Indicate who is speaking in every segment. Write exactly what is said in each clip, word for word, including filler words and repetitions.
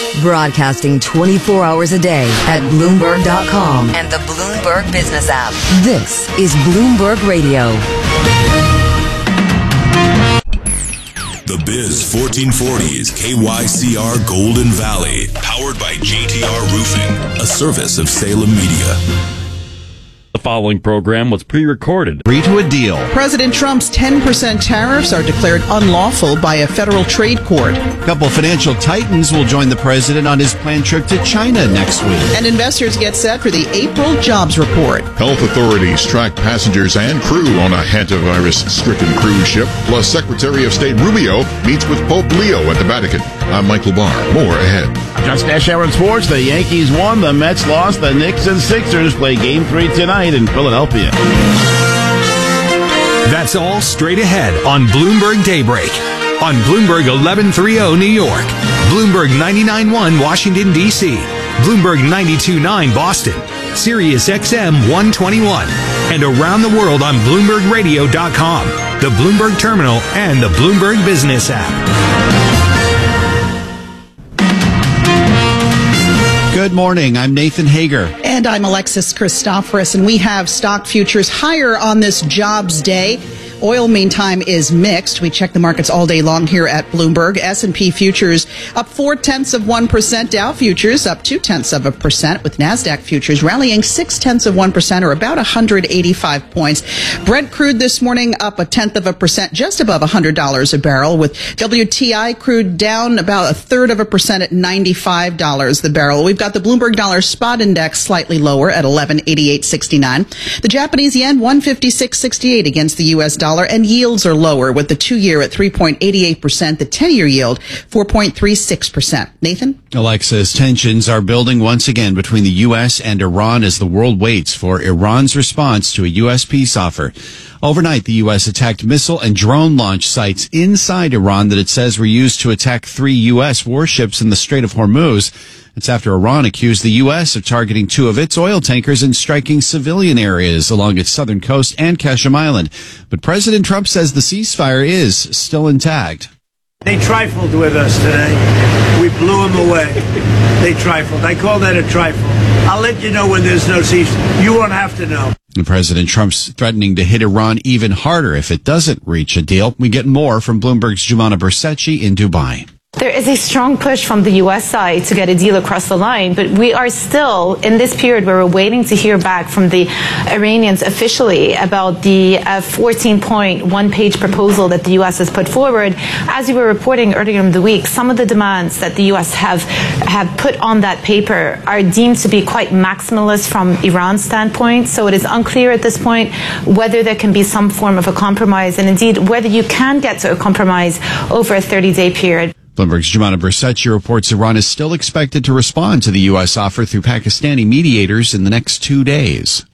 Speaker 1: Broadcasting twenty-four hours a day at Bloomberg dot com and the Bloomberg Business app. This is Bloomberg Radio.
Speaker 2: The Biz fourteen forty is K Y C R Golden Valley, powered by J T R Roofing, a service of Salem Media.
Speaker 3: The following program was pre-recorded.
Speaker 4: Agree to a deal.
Speaker 5: President Trump's ten percent tariffs are declared unlawful by a federal trade court.
Speaker 4: A couple financial titans will join the president on his planned trip to China next week.
Speaker 5: And investors get set for the April jobs report.
Speaker 6: Health authorities track passengers and crew on a hantavirus-stricken cruise ship. Plus, Secretary of State Rubio meets with Pope Leo at the Vatican. I'm Michael Barr. More ahead.
Speaker 7: Just Dash Hour in Sports. The Yankees won, the Mets lost. The Knicks and Sixers play Game three tonight in Philadelphia.
Speaker 8: That's all straight ahead on Bloomberg Daybreak. On Bloomberg eleven thirty New York, Bloomberg ninety-nine point one Washington, D C, Bloomberg ninety-two point nine Boston, Sirius X M one twenty-one, and around the world on Bloomberg Radio dot com, the Bloomberg Terminal, and the Bloomberg Business app.
Speaker 4: Good morning. I'm Nathan Hager.
Speaker 5: And I'm Alexis Christoforous, and we have stock futures higher on this jobs day. Oil, meantime, is mixed. We check the markets all day long here at Bloomberg. S and P futures up four-tenths of one percent. Dow futures up two-tenths of a percent, with NASDAQ futures rallying six-tenths of one percent, or about one hundred eighty-five points. Brent crude this morning up a tenth of a percent, just above one hundred dollars a barrel, with W T I crude down about a third of a percent at ninety-five dollars the barrel. We've got the Bloomberg Dollar Spot Index slightly lower at eleven eighty-eight sixty-nine. The Japanese yen one fifty-six sixty-eight against the U S dollar. And yields are lower, with the two-year at three point eight eight percent, the ten-year yield four point three six percent. Nathan?
Speaker 4: Alexis, tensions are building once again between the U S and Iran as the world waits for Iran's response to a U S peace offer. Overnight, the U S attacked missile and drone launch sites inside Iran that it says were used to attack three U S warships in the Strait of Hormuz. It's after Iran accused the U S of targeting two of its oil tankers and striking civilian areas along its southern coast and Qasem Island. But President Trump says the ceasefire is still intact.
Speaker 9: They trifled with us today. We blew them away. They trifled. I call that a trifle. I'll let you know when there's no ceasefire. You won't have to know.
Speaker 4: And President Trump's threatening to hit Iran even harder if it doesn't reach a deal. We get more from Bloomberg's Jumana Bersetchi in Dubai.
Speaker 10: There is a strong push from the U S side to get a deal across the line, but we are still in this period where we're waiting to hear back from the Iranians officially about the uh, fourteen point one page proposal that the U S has put forward. As you were reporting earlier in the week, some of the demands that the U S have have put on that paper are deemed to be quite maximalist from Iran's standpoint, so it is unclear at this point whether there can be some form of a compromise, and indeed whether you can get to a compromise over a thirty-day period.
Speaker 4: Bloomberg's Jumana Bersetchi reports Iran is still expected to respond to the U S offer through Pakistani mediators in the next two days.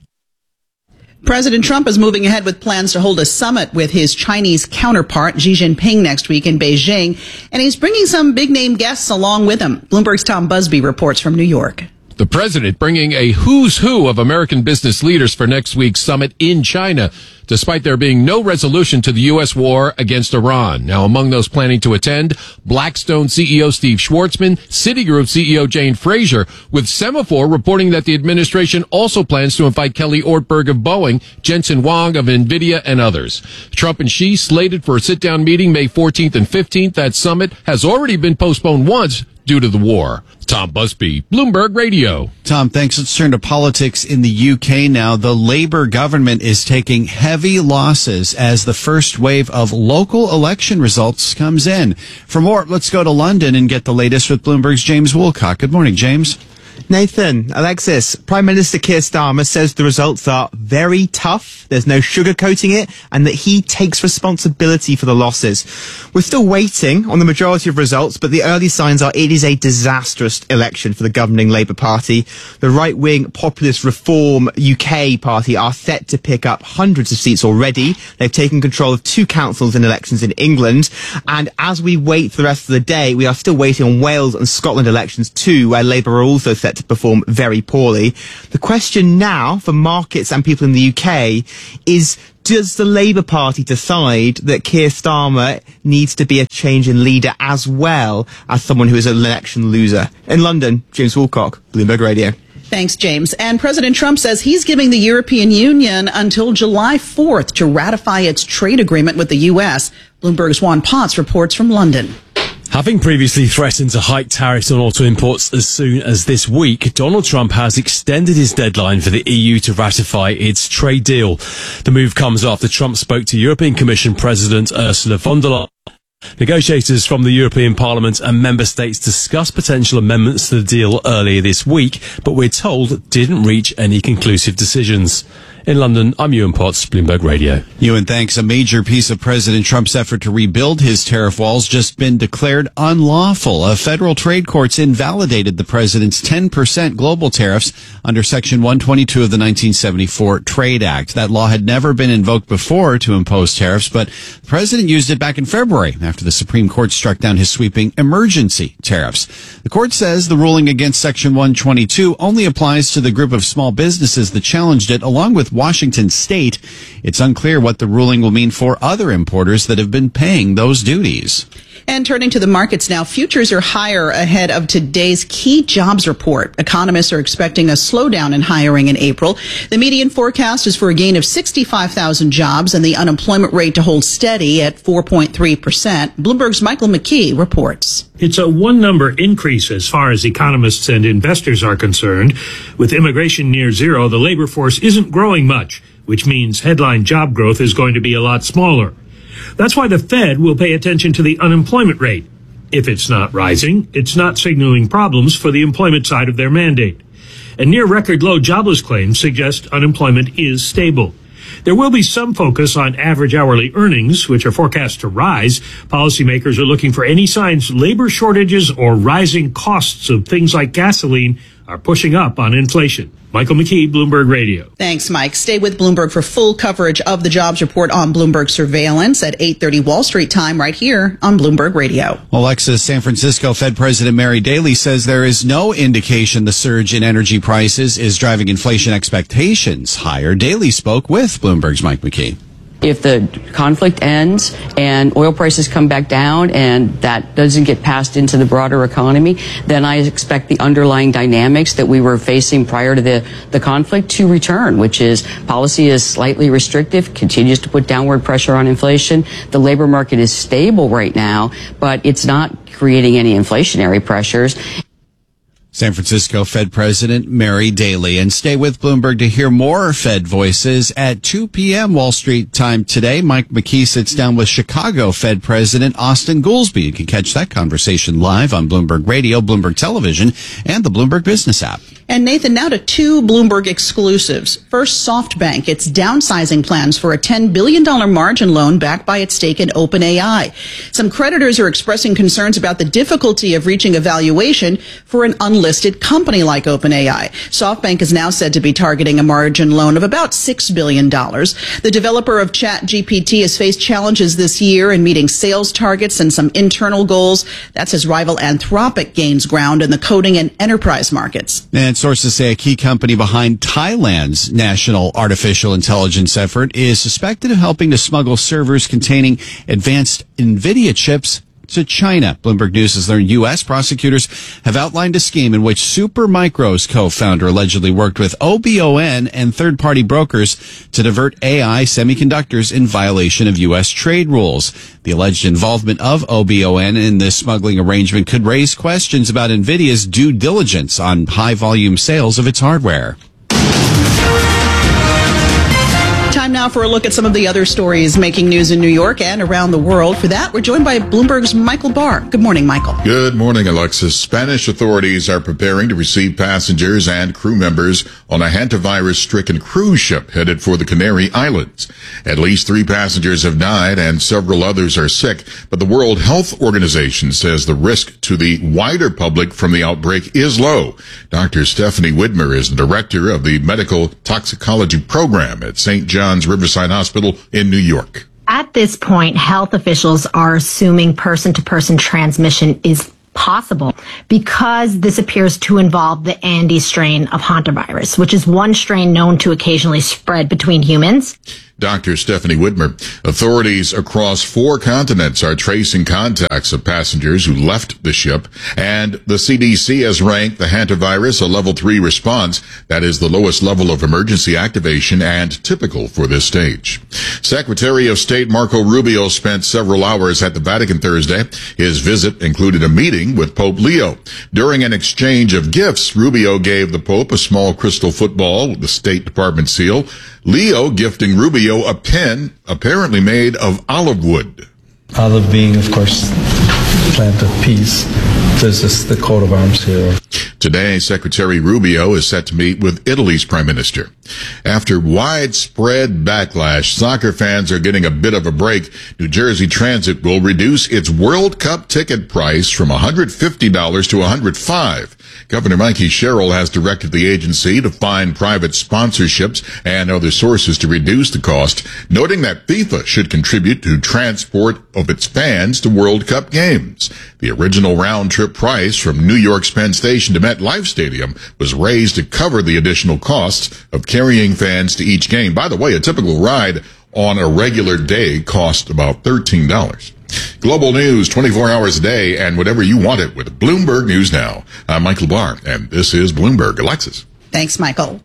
Speaker 5: President Trump is moving ahead with plans to hold a summit with his Chinese counterpart, Xi Jinping, next week in Beijing, and he's bringing some big-name guests along with him. Bloomberg's Tom Busby reports from New York.
Speaker 11: The president bringing a who's who of American business leaders for next week's summit in China, despite there being no resolution to the U S war against Iran. Now, among those planning to attend, Blackstone C E O Steve Schwarzman, Citigroup C E O Jane Fraser, with Semaphore reporting that the administration also plans to invite Kelly Ortberg of Boeing, Jensen Huang of NVIDIA, and others. Trump and Xi slated for a sit-down meeting May fourteenth and fifteenth. That summit has already been postponed once due to the war. Tom Busby, Bloomberg Radio.
Speaker 4: Tom, thanks. Let's turn to politics in the U K now. The Labour government is taking heavy losses as the first wave of local election results comes in. For more, let's go to London and get the latest with Bloomberg's James Woolcock. Good morning, James.
Speaker 12: Nathan, Alexis, Prime Minister Keir Starmer says the results are very tough, there's no sugarcoating it, and that he takes responsibility for the losses. We're still waiting on the majority of results, but the early signs are it is a disastrous election for the governing Labour Party. The right-wing populist Reform U K party are set to pick up hundreds of seats already. They've taken control of two councils in elections in England, and as we wait for the rest of the day, we are still waiting on Wales and Scotland elections too, where Labour are also set to perform very poorly. The question now for markets and people in the U K is, does the Labour Party decide that Keir Starmer needs to be a change in leader as well as someone who is an election loser? In London, James Woolcock, Bloomberg Radio.
Speaker 5: Thanks, James. And President Trump says he's giving the European Union until July fourth to ratify its trade agreement with the U S. Bloomberg's Juan Potts reports from London.
Speaker 13: Having previously threatened to hike tariffs on auto imports as soon as this week, Donald Trump has extended his deadline for the E U to ratify its trade deal. The move comes after Trump spoke to European Commission President Ursula von der Leyen. Negotiators from the European Parliament and member states discussed potential amendments to the deal earlier this week, but we're told didn't reach any conclusive decisions. In London, I'm Ewan Potts, Bloomberg Radio.
Speaker 4: Ewan, thanks. A major piece of President Trump's effort to rebuild his tariff walls just been declared unlawful. A federal trade court's invalidated the president's ten percent global tariffs under Section one twenty-two of the nineteen seventy-four Trade Act. That law had never been invoked before to impose tariffs, but the president used it back in February after the Supreme Court struck down his sweeping emergency tariffs. The court says the ruling against Section one twenty-two only applies to the group of small businesses that challenged it, along with Washington State. It's unclear what the ruling will mean for other importers that have been paying those duties.
Speaker 5: And turning to the markets now, futures are higher ahead of today's key jobs report. Economists are expecting a slowdown in hiring in April. The median forecast is for a gain of sixty-five thousand jobs and the unemployment rate to hold steady at four point three percent. Bloomberg's Michael McKee reports.
Speaker 14: It's a one-number increase as far as economists and investors are concerned. With immigration near zero, the labor force isn't growing much, which means headline job growth is going to be a lot smaller. That's why the Fed will pay attention to the unemployment rate. If it's not rising, it's not signaling problems for the employment side of their mandate. And near record low jobless claims suggest unemployment is stable. There will be some focus on average hourly earnings, which are forecast to rise. Policymakers are looking for any signs labor shortages or rising costs of things like gasoline are pushing up on inflation. Michael McKee, Bloomberg Radio.
Speaker 5: Thanks, Mike. Stay with Bloomberg for full coverage of the jobs report on Bloomberg Surveillance at eight thirty Wall Street time right here on Bloomberg Radio.
Speaker 4: Alexa, San Francisco Fed President Mary Daly says there is no indication the surge in energy prices is driving inflation expectations higher. Daly spoke with Bloomberg's Mike McKee.
Speaker 15: If the conflict ends and oil prices come back down and that doesn't get passed into the broader economy, then I expect the underlying dynamics that we were facing prior to the, the conflict to return, which is policy is slightly restrictive, continues to put downward pressure on inflation. The labor market is stable right now, but it's not creating any inflationary pressures.
Speaker 4: San Francisco Fed President Mary Daly. And stay with Bloomberg to hear more Fed voices at two p.m. Wall Street time today. Mike McKee sits down with Chicago Fed President Austan Goolsbee. You can catch that conversation live on Bloomberg Radio, Bloomberg Television, and the Bloomberg Business app.
Speaker 5: And Nathan, now to two Bloomberg exclusives. First, SoftBank, its downsizing plans for a ten billion dollars margin loan backed by its stake in OpenAI. Some creditors are expressing concerns about the difficulty of reaching a valuation for an unlisted company like OpenAI. SoftBank is now said to be targeting a margin loan of about six billion dollars. The developer of ChatGPT has faced challenges this year in meeting sales targets and some internal goals. That's as rival Anthropic gains ground in the coding and enterprise markets.
Speaker 4: And sources say a key company behind Thailand's national artificial intelligence effort is suspected of helping to smuggle servers containing advanced NVIDIA chips to China. Bloomberg News has learned U S prosecutors have outlined a scheme in which Supermicro's co-founder allegedly worked with O B O N and third-party brokers to divert A I semiconductors in violation of U S trade rules. The alleged involvement of O B O N in this smuggling arrangement could raise questions about NVIDIA's due diligence on high-volume sales of its hardware.
Speaker 5: Time now for a look at some of the other stories making news in New York and around the world. For that, we're joined by Bloomberg's Michael Barr. Good morning, Michael.
Speaker 6: Good morning, Alexis. Spanish authorities are preparing to receive passengers and crew members on a hantavirus-stricken cruise ship headed for the Canary Islands. At least three passengers have died and several others are sick, but the World Health Organization says the risk to the wider public from the outbreak is low. Doctor Stephanie Widmer is the director of the Medical Toxicology Program at Saint John's Riverside Hospital in New York.
Speaker 16: At this point, health officials are assuming person-to-person transmission is possible because this appears to involve the Andes strain of hantavirus, which is one strain known to occasionally spread between humans.
Speaker 6: Doctor Stephanie Whitmer. Authorities across four continents are tracing contacts of passengers who left the ship, and the C D C has ranked the hantavirus a level three response. That is the lowest level of emergency activation and typical for this stage. Secretary of State Marco Rubio spent several hours at the Vatican Thursday. His visit included a meeting with Pope Leo. During an exchange of gifts, Rubio gave the Pope a small crystal football with the State Department seal. Leo gifting Rubio a pen apparently made of olive wood.
Speaker 17: Olive being, of course, the plant of peace. This is the coat of arms here.
Speaker 6: Today, Secretary Rubio is set to meet with Italy's prime minister. After widespread backlash, soccer fans are getting a bit of a break. New Jersey Transit will reduce its World Cup ticket price from one hundred fifty dollars to one hundred five dollars. Governor Mikey Sherrill has directed the agency to find private sponsorships and other sources to reduce the cost, noting that FIFA should contribute to transport of its fans to World Cup games. The original round-trip price from New York's Penn Station to MetLife Stadium was raised to cover the additional costs of carrying fans to each game. By the way, a typical ride on a regular day cost about thirteen dollars. Global news twenty-four hours a day and whatever you want it with Bloomberg News Now. I'm Michael Barr, and this is Bloomberg. Alexis.
Speaker 5: Thanks, Michael.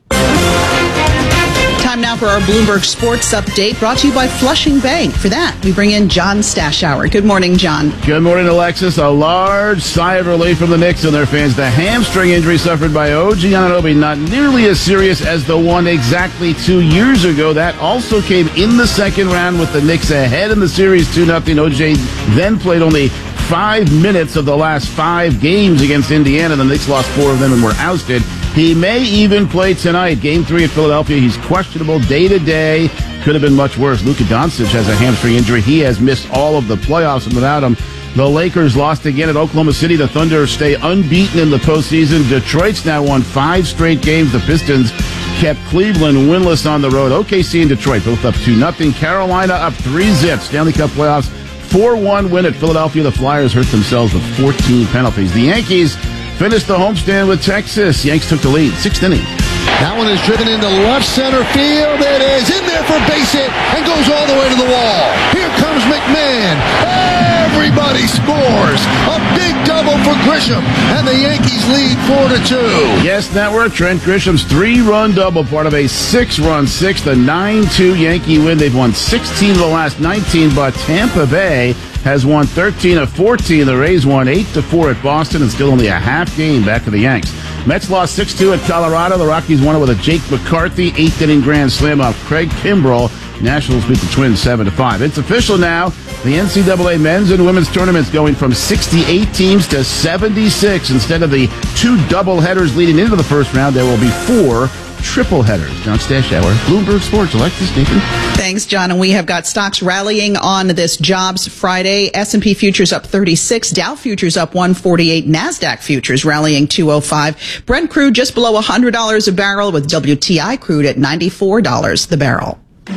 Speaker 5: Time now for our Bloomberg Sports Update, brought to you by Flushing Bank. For that, we bring in John Stashower. Good morning, John.
Speaker 7: Good morning, Alexis. A large sigh of relief from the Knicks and their fans. The hamstring injury suffered by O G Anunoby, not nearly as serious as the one exactly two years ago. That also came in the second round with the Knicks ahead in the series two nothing. O J then played only five minutes of the last five games against Indiana. The Knicks lost four of them and were ousted. He may even play tonight. Game three at Philadelphia. He's questionable day to day. Could have been much worse. Luka Doncic has a hamstring injury. He has missed all of the playoffs, and without him, the Lakers lost again at Oklahoma City. The Thunder stay unbeaten in the postseason. Detroit's now won five straight games. The Pistons kept Cleveland winless on the road. O K C and Detroit both up two nothing. Carolina up three zips. Stanley Cup playoffs. four one win at Philadelphia. The Flyers hurt themselves with fourteen penalties. The Yankees finished the homestand with Texas. Yanks took the lead, sixth inning.
Speaker 18: That one is driven into left center field. It is in there for base hit and goes all the way to the wall. Here comes McMahon. Everybody scores. A big double for Grisham, and the Yankees lead four to two.
Speaker 7: Yes, Network. Trent Grisham's three-run double, part of a six-run sixth, a nine two Yankee win. They've won sixteen of the last nineteen, but Tampa Bay has won thirteen of fourteen. The Rays won eight to four at Boston and still only a half game back of the Yanks. Mets lost six two at Colorado. The Rockies won it with a Jake McCarthy eighth inning grand slam off Craig Kimbrell. Nationals beat the Twins seven to five. It's official now. The N C double A men's and women's tournaments going from sixty-eight teams to seventy-six. Instead of the two double headers leading into the first round, there will be four triple headers. John Stashower, Bloomberg Sports. Alexis, Nathan.
Speaker 5: Thanks, John. And we have got stocks rallying on this Jobs Friday. S and P futures up thirty-six, Dow futures up one forty-eight, NASDAQ futures rallying two oh five. Brent crude just below one hundred dollars a barrel, with W T I crude at ninety-four dollars the barrel.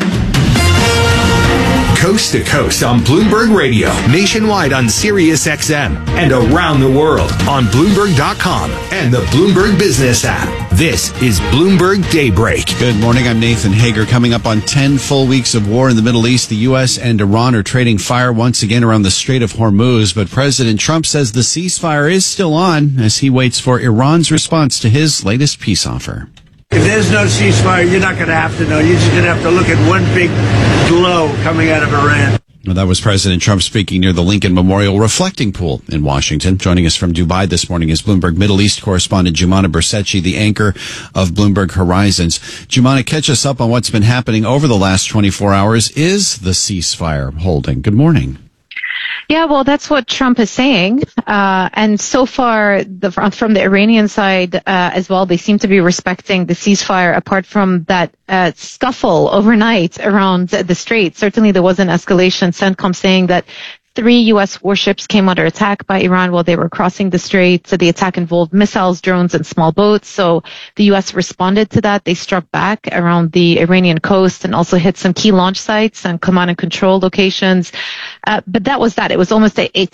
Speaker 8: Coast to coast on Bloomberg Radio, nationwide on Sirius X M, and around the world on Bloomberg dot com and the Bloomberg Business app. This is Bloomberg Daybreak.
Speaker 4: Good morning, I'm Nathan Hager. Coming up on ten full weeks of war in the Middle East, the U S and Iran are trading fire once again around the Strait of Hormuz, but President Trump says the ceasefire is still on as he waits for Iran's response to his latest peace offer.
Speaker 9: If there's no ceasefire, you're not going to have to know. You're just going to have to look at one big glow coming out of Iran.
Speaker 4: Well, that was President Trump speaking near the Lincoln Memorial Reflecting Pool in Washington. Joining us from Dubai this morning is Bloomberg Middle East correspondent Jumana Bersetchi, the anchor of Bloomberg Horizons. Jumana, catch us up on what's been happening over the last twenty-four hours. Is the ceasefire holding? Good morning.
Speaker 10: Yeah, well, that's what Trump is saying. Uh, and so far, the, from the Iranian side uh, as well, they seem to be respecting the ceasefire, apart from that uh, scuffle overnight around the Strait. Certainly there was an escalation. CENTCOM saying that three U S warships came under attack by Iran while they were crossing the strait. So the attack involved missiles, drones, and small boats. So the U S responded to that. They struck back around the Iranian coast and also hit some key launch sites and command and control locations. Uh, but that was that. It was almost a, a tit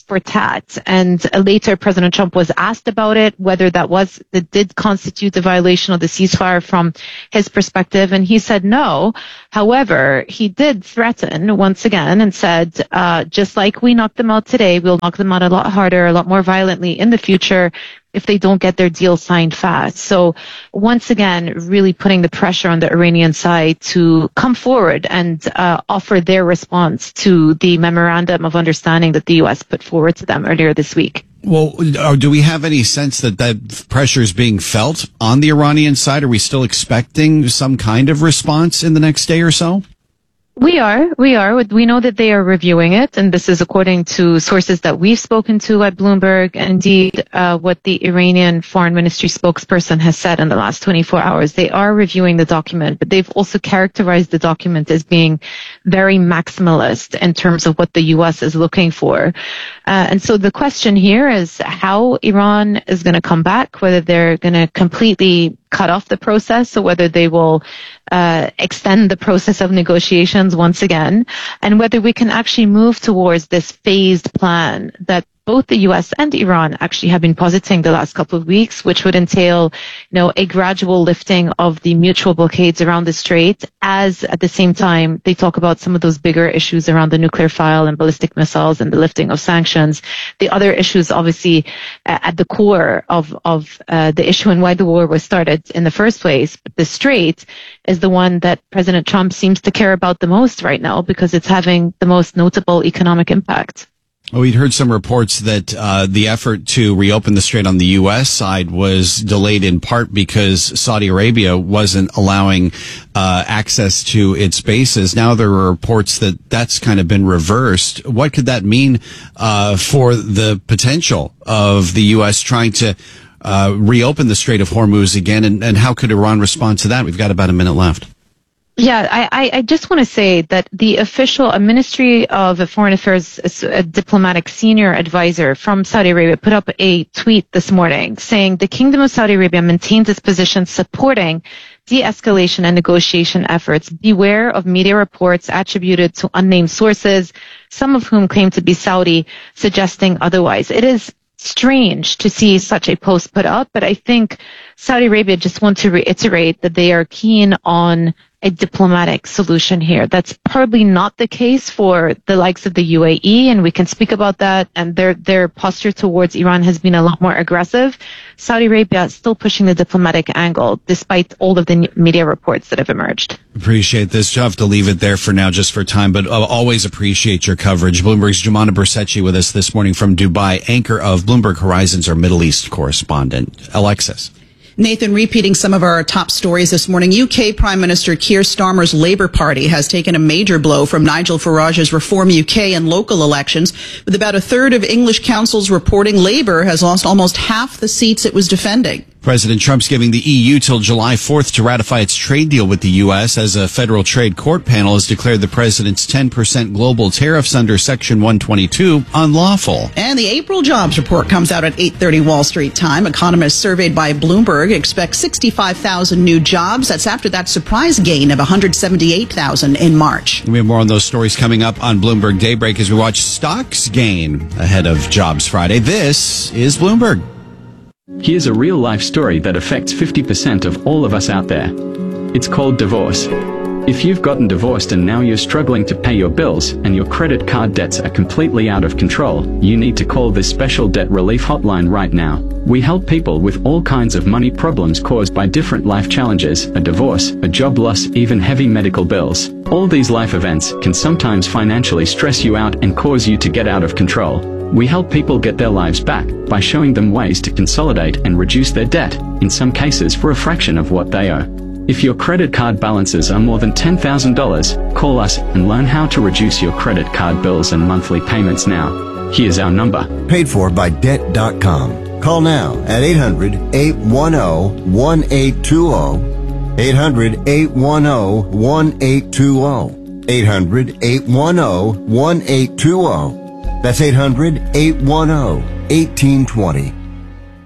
Speaker 10: for tat. And later, President Trump was asked about it, whether that was, that did constitute a violation of the ceasefire from his perspective. And he said no. However, he did threaten once again and said, uh, just like we knocked them out today, we'll knock them out a lot harder, a lot more violently in the future if they don't get their deal signed fast. So once again, really putting the pressure on the Iranian side to come forward and uh, offer their response to the memorandum of understanding that the U S put forward to them earlier this week.
Speaker 4: Well, or do we have any sense that that pressure is being felt on the Iranian side? Are we still expecting some kind of response in the next day or so?
Speaker 10: We are, we are. We know that they are reviewing it, and this is according to sources that we've spoken to at Bloomberg. Indeed, uh, what the Iranian Foreign Ministry spokesperson has said in the last twenty-four hours. They are reviewing the document, but they've also characterized the document as being very maximalist in terms of what the U S is looking for. Uh, and so the question here is how Iran is going to come back, whether they're going to completely cut off the process or whether they will uh, extend the process of negotiations once again, and whether we can actually move towards this phased plan that both the U S and Iran actually have been positing the last couple of weeks, which would entail, you know, a gradual lifting of the mutual blockades around the strait, as at the same time they talk about some of those bigger issues around the nuclear file and ballistic missiles and the lifting of sanctions. The other issues, obviously, uh, at the core of of uh, the issue and why the war was started in the first place. But the strait is the one that President Trump seems to care about the most right now because it's having the most notable economic impact.
Speaker 4: Well, we'd heard some reports that uh, the effort to reopen the strait on the U S side was delayed in part because Saudi Arabia wasn't allowing uh, access to its bases. Now there are reports that that's kind of been reversed. What could that mean uh, for the potential of the U S trying to uh, reopen the Strait of Hormuz again, and, and how could Iran respond to that? We've got about a minute left.
Speaker 10: Yeah, I, I just want to say that the official, a Ministry of Foreign Affairs a diplomatic senior advisor from Saudi Arabia put up a tweet this morning saying the Kingdom of Saudi Arabia maintains its position supporting de-escalation and negotiation efforts. Beware of media reports attributed to unnamed sources, some of whom claim to be Saudi, suggesting otherwise. It is strange to see such a post put up, but I think Saudi Arabia just want to reiterate that they are keen on a diplomatic solution here. That's probably not the case for the likes of the U A E, and we can speak about that. And their their posture towards Iran has been a lot more aggressive. Saudi Arabia is still pushing the diplomatic angle, despite all of the media reports that have emerged.
Speaker 4: Appreciate this. You'll have to leave it there for now just for time, but I'll always appreciate your coverage. Bloomberg's Jumana Bercetchi with us this morning from Dubai, anchor of Bloomberg Horizons, our Middle East correspondent. Alexis.
Speaker 5: Nathan, repeating some of our top stories this morning, U K Prime Minister Keir Starmer's Labour Party has taken a major blow from Nigel Farage's Reform U K and local elections. With about a third of English councils reporting Labour has lost almost half the seats it was defending.
Speaker 4: President Trump's giving the E U till July fourth to ratify its trade deal with the U S as a federal trade court panel has declared the president's ten percent global tariffs under Section one twenty-two unlawful.
Speaker 5: And the April jobs report comes out at eight thirty Wall Street time. Economists surveyed by Bloomberg expect sixty-five thousand new jobs. That's after that surprise gain of one hundred seventy-eight thousand in March.
Speaker 4: We have more on those stories coming up on Bloomberg Daybreak as we watch stocks gain ahead of Jobs Friday. This is Bloomberg.
Speaker 19: Here's a real-life story that affects fifty percent of all of us out there. It's called divorce. If you've gotten divorced and now you're struggling to pay your bills and your credit card debts are completely out of control, you need to call this special debt relief hotline right now. We help people with all kinds of money problems caused by different life challenges, a divorce, a job loss, even heavy medical bills. All these life events can sometimes financially stress you out and cause you to get out of control. We help people get their lives back by showing them ways to consolidate and reduce their debt, in some cases for a fraction of what they owe. If your credit card balances are more than ten thousand dollars, call us and learn how to reduce your credit card bills and monthly payments now. Here's our number.
Speaker 20: Paid for by debt dot com. Call now at eight hundred, eight one zero, one eight two zero. eight hundred, eight one zero, one eight two zero. eight hundred, eight one zero, one eight two zero. That's eight hundred, eight one zero, one eight two zero.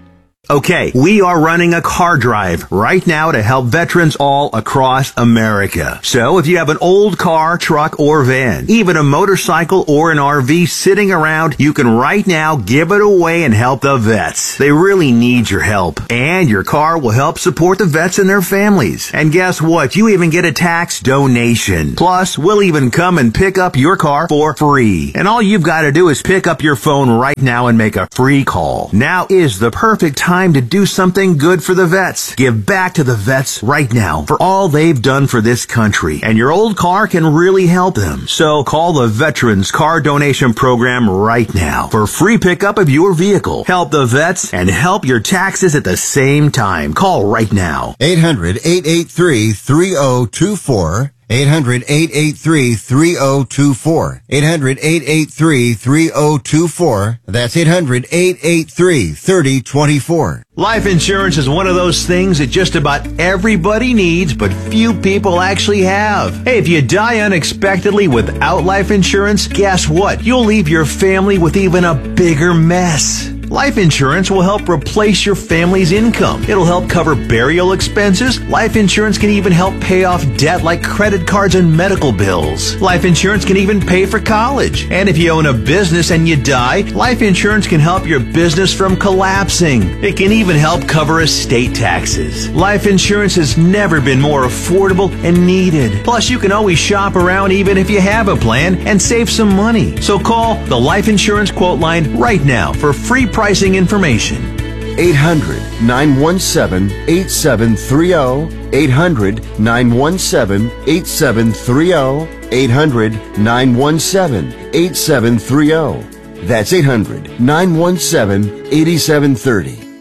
Speaker 21: Okay, we are running a car drive right now to help veterans all across America. So if you have an old car, truck, or van, even a motorcycle or an R V sitting around, you can right now give it away and help the vets. They really need your help. And your car will help support the vets and their families. And guess what? You even get a tax donation. Plus, we'll even come and pick up your car for free. And all you've got to do is pick up your phone right now and make a free call. Now is the perfect time Time to do something good for the vets. Give back to the vets right now for all they've done for this country. And your old car can really help them. So call the Veterans Car Donation Program right now for free pickup of your vehicle. Help the vets and help your taxes at the same time. Call right now.
Speaker 20: eight hundred, eight eight three, three oh two four. eight hundred, eight eight three, three oh two four. eight hundred, eight eight three, three oh two four. That's eight hundred, eight eight three, three oh two four.
Speaker 21: Life insurance is one of those things that just about everybody needs, but few people actually have. Hey, if you die unexpectedly without life insurance, guess what? You'll leave your family with even a bigger mess. Life insurance will help replace your family's income. It'll help cover burial expenses. Life insurance can even help pay off debt like credit cards and medical bills. Life insurance can even pay for college. And if you own a business and you die, life insurance can help your business from collapsing. It can even help cover estate taxes. Life insurance has never been more affordable and needed. Plus, you can always shop around even if you have a plan and save some money. So call the Life Insurance Quote Line right now for free pricing information.
Speaker 20: eight hundred, nine one seven, eight seven three oh. eight hundred, nine one seven, eight seven three oh. eight hundred, nine one seven, eight seven three oh. That's eight hundred, nine one seven, eight seven three oh.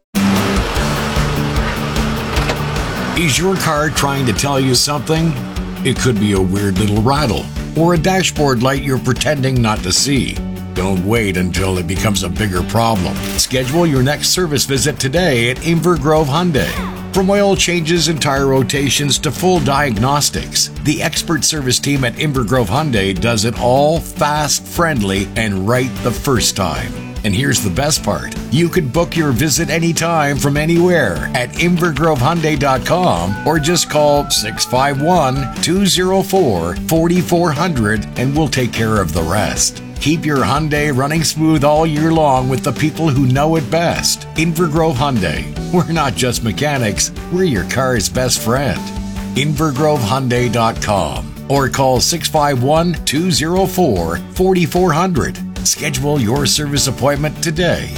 Speaker 22: Is your car trying to tell you something? It could be a weird little rattle or a dashboard light you're pretending not to see. Don't wait until it becomes a bigger problem. Schedule your next service visit today at Inver Grove Hyundai. From oil changes and tire rotations to full diagnostics, the expert service team at Inver Grove Hyundai does it all fast, friendly, and right the first time. And here's the best part. You can book your visit anytime from anywhere at inver grove hyundai dot com or just call six five one, two oh four, four four hundred and we'll take care of the rest. Keep your Hyundai running smooth all year long with the people who know it best. Inver Grove Hyundai. We're not just mechanics, we're your car's best friend. inver grove hyundai dot com or call six five one, two oh four, four four hundred. Schedule your service appointment today.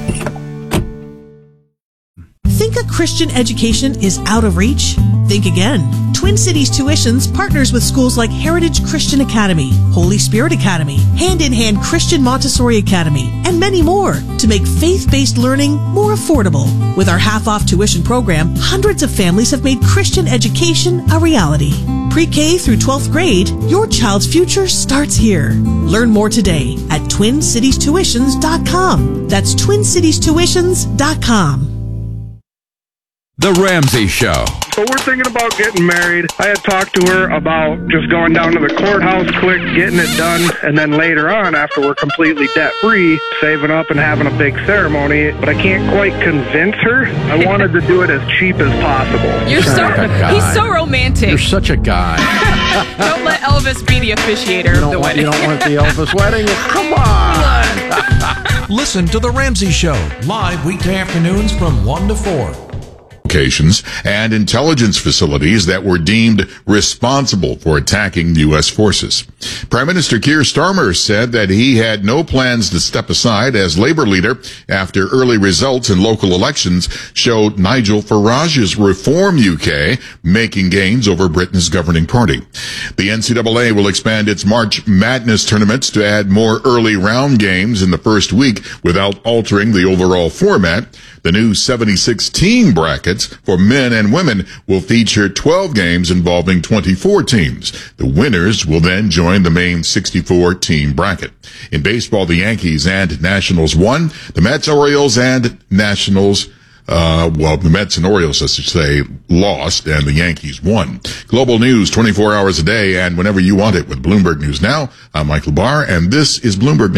Speaker 23: Think a Christian education is out of reach? Think again. Twin Cities Tuitions partners with schools like Heritage Christian Academy, Holy Spirit Academy, Hand in Hand Christian Montessori Academy, and many more to make faith-based learning more affordable. With our half-off tuition program, hundreds of families have made Christian education a reality. Pre-K through twelfth grade, your child's future starts here. Learn more today at twin cities tuitions dot com. That's twin cities tuitions dot com.
Speaker 24: The Ramsey Show.
Speaker 25: So we're thinking about getting married. I had talked to her about just going down to the courthouse quick, getting it done, and then later on, after we're completely debt-free, saving up and having a big ceremony. But I can't quite convince her. I wanted to do it as cheap as possible.
Speaker 26: You're so, he's so romantic.
Speaker 11: You're such a guy.
Speaker 26: Don't let Elvis be the officiator of the
Speaker 7: want,
Speaker 26: wedding.
Speaker 7: You don't want the Elvis wedding? Come on.
Speaker 27: Listen to The Ramsey Show, live weekday afternoons from one to four.
Speaker 6: Locations and intelligence facilities that were deemed responsible for attacking U S forces. Prime Minister Keir Starmer said that he had no plans to step aside as Labour leader after early results in local elections showed Nigel Farage's Reform U K making gains over Britain's governing party. The N C double A will expand its March Madness tournaments to add more early round games in the first week without altering the overall format. The new seventy-six team brackets for men and women will feature twelve games involving twenty-four teams. The winners will then join the main sixty-four team bracket. In baseball, the Yankees and Nationals won. The Mets, Orioles, and Nationals Uh, well, the Mets and Orioles, I should say, lost, and the Yankees won. Global news twenty-four hours a day and whenever you want it with Bloomberg News Now. I'm Mike LaBar, and this is Bloomberg Nathan.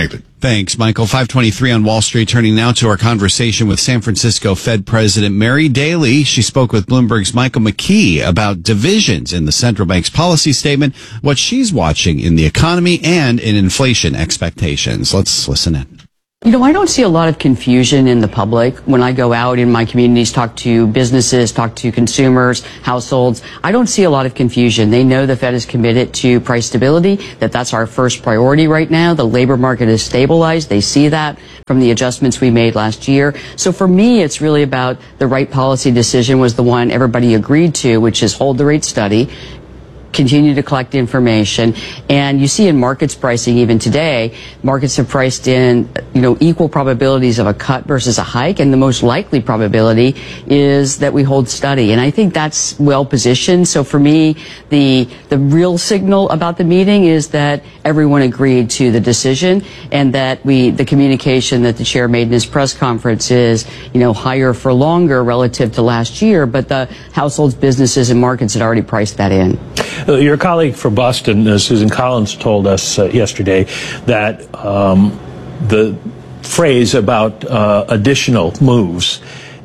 Speaker 4: Thanks, Michael. five twenty-three on Wall Street. Turning now to our conversation with San Francisco Fed President Mary Daly. She spoke with Bloomberg's Michael McKee about divisions in the central bank's policy statement, what she's watching in the economy, and in inflation expectations. Let's listen in.
Speaker 1: You know, I don't see a lot of confusion in the public when I go out in my communities, talk to businesses, talk to consumers, households. I don't see a lot of confusion. They know the Fed is committed to price stability, that that's our first priority right now. The labor market is stabilized. They see that from the adjustments we made last year. So for me, it's really about the right policy decision was the one everybody agreed to, which is hold the rate steady, continue to collect information. And you see in markets pricing even today, markets have priced in, you know, equal probabilities of a cut versus a hike. And the most likely probability is that we hold steady. And I think that's well positioned. So for me, the, the real signal about the meeting is that everyone agreed to the decision and that we, the communication that the chair made in his press conference is, you know, higher for longer relative to last year. But the households, businesses, and markets had already priced that in.
Speaker 2: Uh, your colleague from Boston, uh, Susan Collins, told us uh, yesterday that um, the phrase about uh, additional moves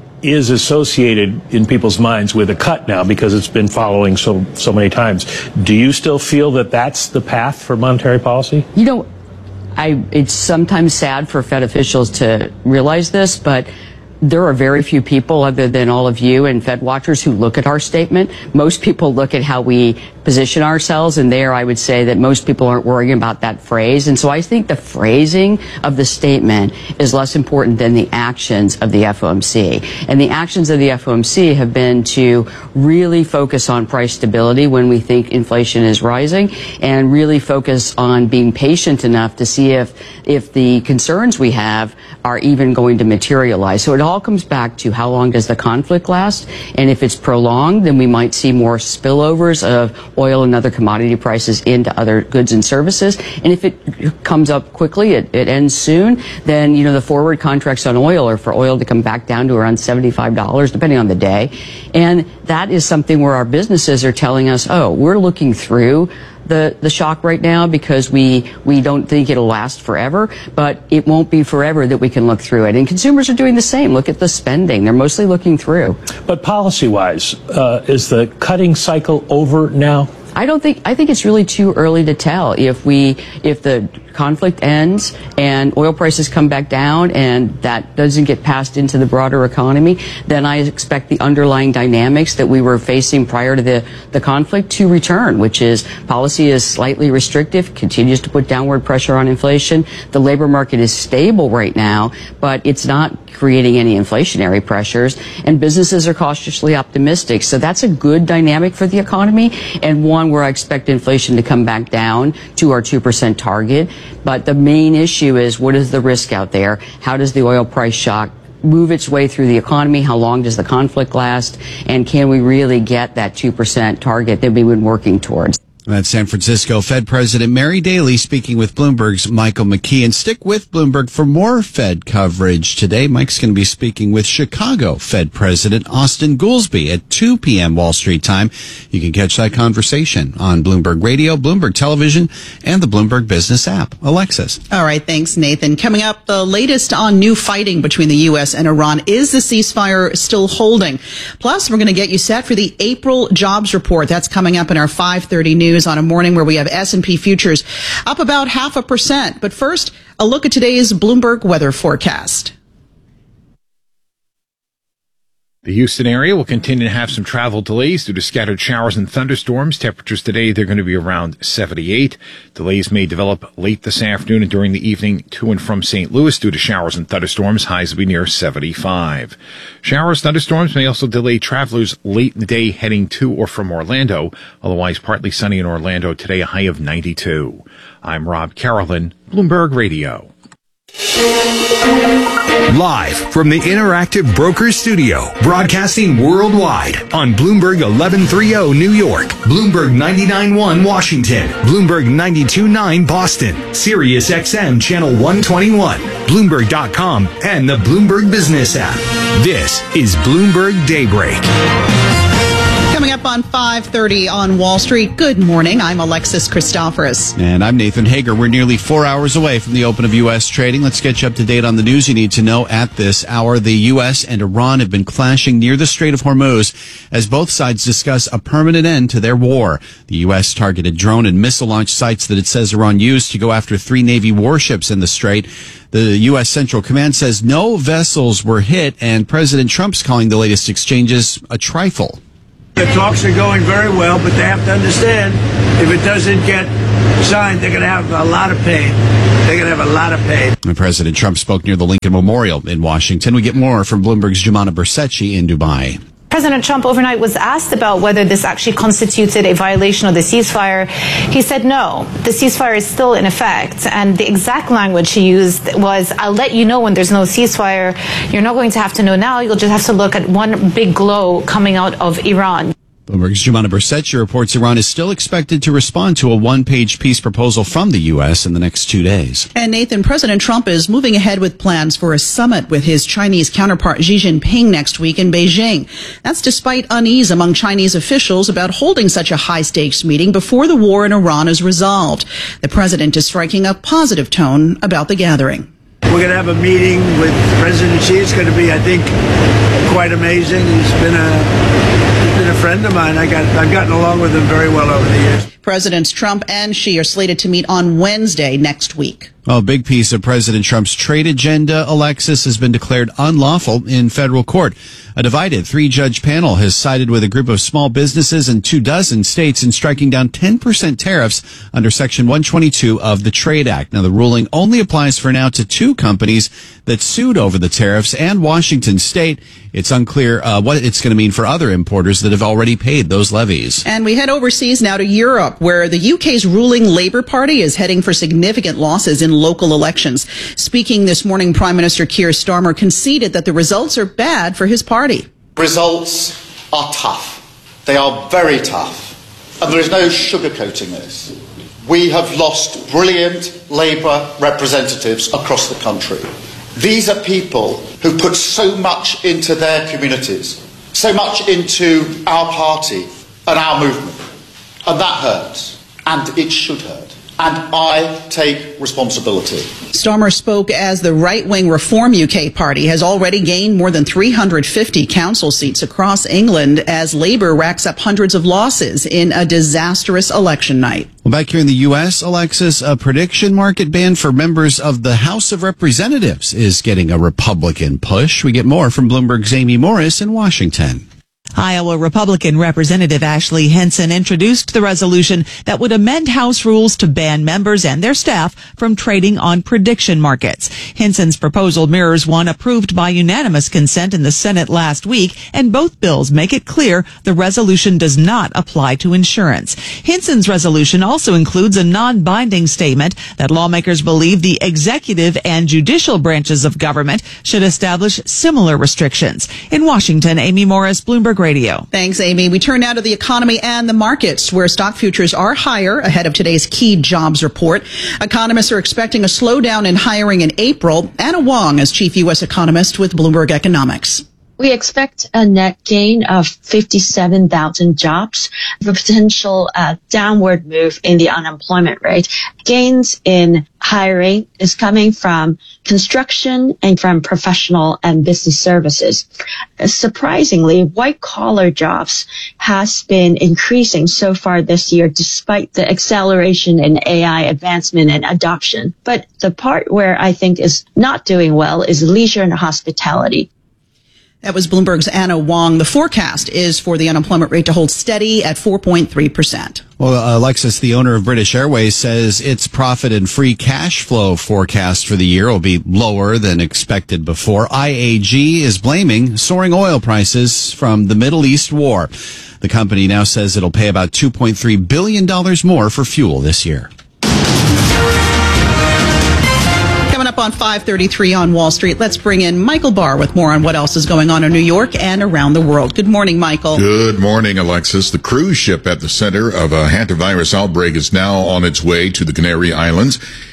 Speaker 2: is associated in people's minds with a cut now because it's been following so so many times. Do you still feel that that's the path for monetary policy?
Speaker 1: You know, I it's sometimes sad for Fed officials to realize this, but there are very few people other than all of you and Fed watchers who look at our statement. Most people look at how we position ourselves, and there I would say that most people aren't worrying about that phrase. And so I think the phrasing of the statement is less important than the actions of the F O M C. And the actions of the F O M C have been to really focus on price stability when we think inflation is rising, and really focus on being patient enough to see if if the concerns we have are even going to materialize. So it all comes back to how long does the conflict last, and if it's prolonged, then we might see more spillovers of oil and other commodity prices into other goods and services. And if it comes up quickly, it, it ends soon, then, you know, the forward contracts on oil are for oil to come back down to around seventy-five dollars, depending on the day. And that is something where our businesses are telling us, oh, we're looking through the, the shock right now because we, we don't think it'll last forever, but it won't be forever that we can look through it. And consumers are doing the same. Look at the spending. They're mostly looking through.
Speaker 2: But policy-wise, uh, is the cutting cycle over now?
Speaker 1: I don't think, I think it's really too early to tell. If we, if the conflict ends and oil prices come back down and that doesn't get passed into the broader economy, then I expect the underlying dynamics that we were facing prior to the, the conflict to return, which is policy is slightly restrictive, continues to put downward pressure on inflation. The labor market is stable right now, but it's not creating any inflationary pressures, and businesses are cautiously optimistic. So that's a good dynamic for the economy, and one where I expect inflation to come back down to our two percent target. But the main issue is, what is the risk out there? How does the oil price shock move its way through the economy? How long does the conflict last? And can we really get that two percent target that we've been working towards?
Speaker 4: That's San Francisco Fed President Mary Daly speaking with Bloomberg's Michael McKee. And stick with Bloomberg for more Fed coverage today. Mike's going to be speaking with Chicago Fed President Austan Goolsbee at two p.m. Wall Street time. You can catch that conversation on Bloomberg Radio, Bloomberg Television, and the Bloomberg Business app. Alexis.
Speaker 5: All right. Thanks, Nathan. Coming up, the latest on new fighting between the U S and Iran. Is the ceasefire still holding? Plus, we're going to get you set for the April jobs report. That's coming up in our five thirty news on a morning where we have S and P futures up about half a percent. But first, a look at today's Bloomberg weather forecast.
Speaker 3: The Houston area will continue to have some travel delays due to scattered showers and thunderstorms. Temperatures today, they're going to be around seventy-eight. Delays may develop late this afternoon and during the evening to and from Saint Louis due to showers and thunderstorms. Highs will be near seventy-five. Showers, thunderstorms may also delay travelers late in the day heading to or from Orlando. Otherwise, partly sunny in Orlando today, a high of ninety-two. I'm Rob Carolyn, Bloomberg Radio.
Speaker 8: Live from the Interactive Brokers Studio, broadcasting worldwide on Bloomberg eleven thirty New York, Bloomberg ninety-nine point one Washington, Bloomberg ninety-two point nine Boston, Sirius X M Channel one twenty-one, Bloomberg dot com, and the Bloomberg Business app. This is Bloomberg Daybreak.
Speaker 5: Coming up up on five thirty on Wall Street. Good morning. I'm Alexis Christoforous.
Speaker 4: And I'm Nathan Hager. We're nearly four hours away from the open of U S trading. Let's get you up to date on the news you need to know at this hour. The U S and Iran have been clashing near the Strait of Hormuz as both sides discuss a permanent end to their war. The U S targeted drone and missile launch sites that it says Iran used to go after three Navy warships in the Strait. The U S Central Command says no vessels were hit, and President Trump's calling the latest exchanges a trifle.
Speaker 9: The talks are going very well, but they have to understand if it doesn't get signed, they're going to have a lot of pain. They're going to have a lot of pain.
Speaker 4: And President Trump spoke near the Lincoln Memorial in Washington. We get more from Bloomberg's Jumana Bersecci in Dubai.
Speaker 10: President Trump overnight was asked about whether this actually constituted a violation of the ceasefire. He said no, the ceasefire is still in effect. And the exact language he used was, I'll let you know when there's no ceasefire. You're not going to have to know now. You'll just have to look at one big glow coming out of Iran.
Speaker 4: Bloomberg's Jumana Bersecci reports Iran is still expected to respond to a one-page peace proposal from the U S in the next two days.
Speaker 5: And Nathan, President Trump is moving ahead with plans for a summit with his Chinese counterpart Xi Jinping next week in Beijing. That's despite unease among Chinese officials about holding such a high-stakes meeting before the war in Iran is resolved. The president is striking a positive tone about the gathering.
Speaker 9: We're going to have a meeting with President Xi. It's going to be, I think, quite amazing. He's been a he's been a friend of mine. I got I've gotten along with him very well over the years.
Speaker 5: Presidents Trump and Xi are slated to meet on Wednesday next week.
Speaker 4: Well, a big piece of President Trump's trade agenda, Alexis, has been declared unlawful in federal court. A divided three-judge panel has sided with a group of small businesses in two dozen states in striking down ten percent tariffs under Section one twenty-two of the Trade Act. Now, the ruling only applies for now to two companies that sued over the tariffs and Washington State. It's unclear uh, what it's going to mean for other importers that have already paid those levies.
Speaker 5: And we head overseas now to Europe, where the U K's ruling Labour Party is heading for significant losses in local elections. Speaking this morning, Prime Minister Keir Starmer conceded that the results are bad for his party.
Speaker 12: Results are tough. They are very tough. And there is no sugarcoating this. We have lost brilliant Labour representatives across the country. These are people who put so much into their communities, so much into our party and our movement. And that hurts. And it should hurt. And I take responsibility.
Speaker 5: Starmer spoke as the right-wing Reform U K party has already gained more than three hundred fifty council seats across England as Labour racks up hundreds of losses in a disastrous election night.
Speaker 4: Well, back here in the U S, Alexis, a prediction market ban for members of the House of Representatives is getting a Republican push. We get more from Bloomberg's Amy Morris in Washington.
Speaker 13: Iowa Republican Representative Ashley Hinson introduced the resolution that would amend House rules to ban members and their staff from trading on prediction markets. Hinson's proposal mirrors one approved by unanimous consent in the Senate last week, and both bills make it clear the resolution does not apply to insurance. Hinson's resolution also includes a non-binding statement that lawmakers believe the executive and judicial branches of government should establish similar restrictions. In Washington, Amy Morris, Bloomberg Radio.
Speaker 5: Thanks, Amy. We turn now to the economy and the markets, where stock futures are higher ahead of today's key jobs report. Economists are expecting a slowdown in hiring in April. Anna Wong is chief U S economist with Bloomberg Economics.
Speaker 14: We expect a net gain of fifty-seven thousand jobs, a potential uh, downward move in the unemployment rate. Gains in hiring is coming from construction and from professional and business services. Uh, surprisingly, white-collar jobs has been increasing so far this year despite the acceleration in A I advancement and adoption. But the part where I think is not doing well is leisure and hospitality.
Speaker 5: That was Bloomberg's Anna Wong. The forecast is for the unemployment rate to hold steady at four point three percent.
Speaker 4: Well, Alexis, the owner of British Airways, says its profit and free cash flow forecast for the year will be lower than expected before. I A G is blaming soaring oil prices from the Middle East war. The company now says it'll pay about two point three billion dollars more for fuel this year.
Speaker 5: Coming up on five thirty-three on Wall Street, let's bring in Michael Barr with more on what else is going on in New York and around the world. Good morning, Michael.
Speaker 6: Good morning, Alexis. The cruise ship at the center of a hantavirus outbreak is now on its way to the Canary Islands.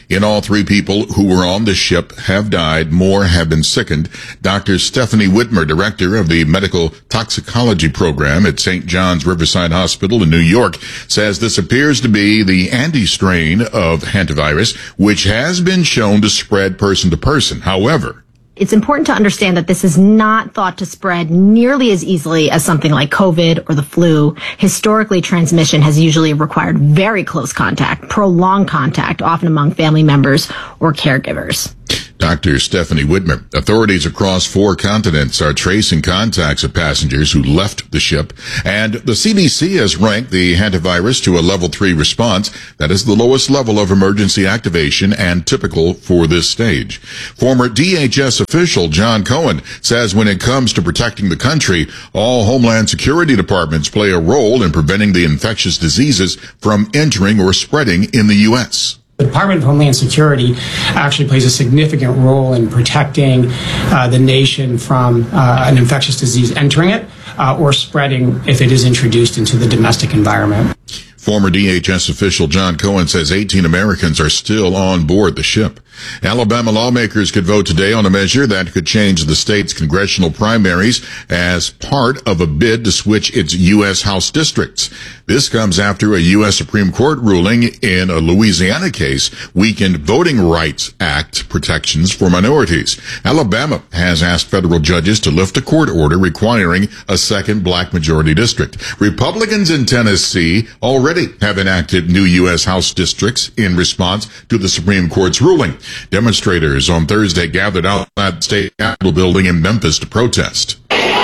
Speaker 6: In all, three people who were on the ship have died. More have been sickened. Doctor Stephanie Whitmer, director of the Medical Toxicology Program at Saint John's Riverside Hospital in New York, says this appears to be the Andes strain of hantavirus, which has been shown to spread person to person. However,
Speaker 15: it's important to understand that this is not thought to spread nearly as easily as something like COVID or the flu. Historically, transmission has usually required very close contact, prolonged contact, often among family members or caregivers.
Speaker 6: Doctor Stephanie Whitmer. Authorities across four continents are tracing contacts of passengers who left the ship, and the C D C has ranked the hantavirus to a level three response. That is the lowest level of emergency activation and typical for this stage. Former D H S official John Cohen says when it comes to protecting the country, all Homeland Security departments play a role in preventing the infectious diseases from entering or spreading in the U S
Speaker 16: The Department of Homeland Security actually plays a significant role in protecting uh, the nation from uh, an infectious disease entering it uh, or spreading if it is introduced into the domestic environment.
Speaker 6: Former D H S official John Cohen says eighteen Americans are still on board the ship. Alabama lawmakers could vote today on a measure that could change the state's congressional primaries as part of a bid to switch its U S House districts. This comes after a U S Supreme Court ruling in a Louisiana case weakened Voting Rights Act protections for minorities. Alabama has asked federal judges to lift a court order requiring a second black majority district. Republicans in Tennessee already have enacted new U S House districts in response to the Supreme Court's ruling. Demonstrators on Thursday gathered outside the state capitol building in Memphis to protest.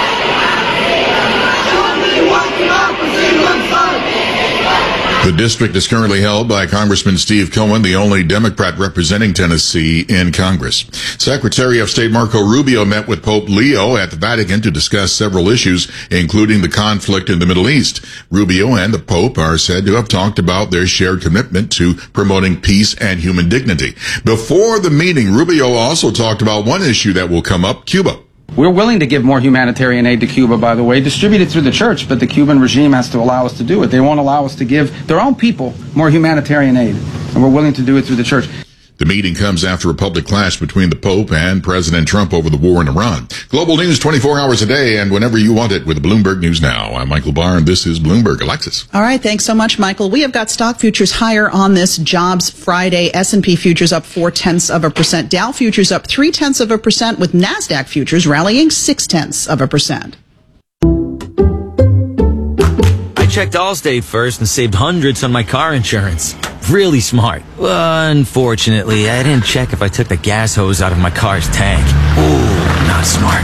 Speaker 6: The district is currently held by Congressman Steve Cohen, the only Democrat representing Tennessee in Congress. Secretary of State Marco Rubio met with Pope Leo at the Vatican to discuss several issues, including the conflict in the Middle East. Rubio and the Pope are said to have talked about their shared commitment to promoting peace and human dignity. Before the meeting, Rubio also talked about one issue that will come up, Cuba.
Speaker 17: We're willing to give more humanitarian aid to Cuba, by the way, distributed through the church, but the Cuban regime has to allow us to do it. They won't allow us to give their own people more humanitarian aid, and we're willing to do it through the church.
Speaker 6: The meeting comes after a public clash between the Pope and President Trump over the war in Iran. Global news twenty-four hours a day and whenever you want it with Bloomberg News Now. I'm Michael Barr, and this is Bloomberg. Alexis.
Speaker 5: All right. Thanks so much, Michael. We have got stock futures higher on this Jobs Friday. S and P futures up four tenths of a percent. Dow futures up three tenths of a percent, with NASDAQ futures rallying six tenths of a percent.
Speaker 18: I checked Allstate first and saved hundreds on my car insurance. Really smart. Well, unfortunately, I didn't check if I took the gas hose out of my car's tank. Ooh, not smart.